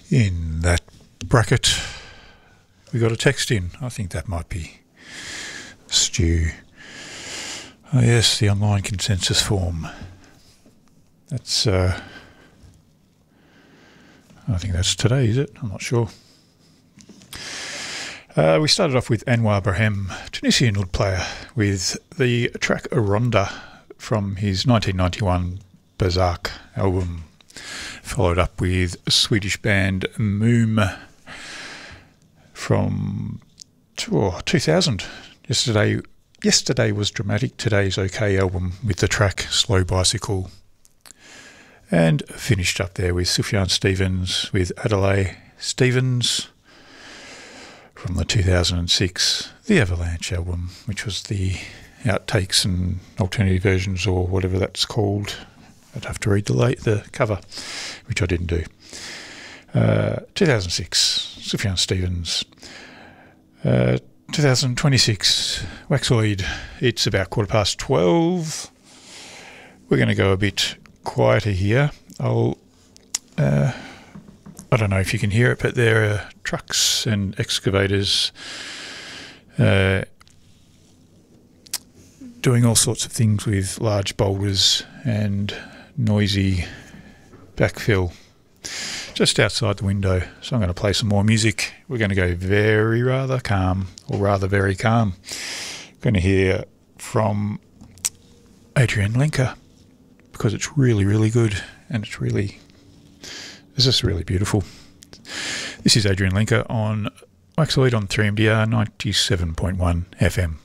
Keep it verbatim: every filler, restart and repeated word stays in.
In that bracket, we got a text in. I think that might be Stu. Oh yes, the online consensus form. That's, uh, I think that's today, is it? I'm not sure. Uh, we started off with Anwar Brahem, Tunisian oud player, with the track Aronda from his nineteen ninety-one Berserk album, followed up with Swedish band Moom from oh, two thousand. Yesterday, yesterday was dramatic, today's okay album with the track Slow Bicycle. And finished up there with Sufjan Stevens with Adelaide Stevens from the two thousand six The Avalanche album, which was the outtakes and alternative versions or whatever that's called. I'd have to read the late the cover, which I didn't do. Uh, two thousand six Sufjan Stevens. Uh, two thousand twenty-six Waxoid. It's about quarter past twelve. We're going to go a bit quieter here. I'll uh, I don't know if you can hear it, but there are trucks and excavators uh, doing all sorts of things with large boulders and noisy backfill just outside the window. So I'm going to play some more music. We're going to go very rather calm, or rather very calm. Going to hear from Adrian Lenker, because it's really, really good, and it's really, it's just really beautiful. This is Adrian Lenker on Waxoid on three M D R ninety-seven point one F M.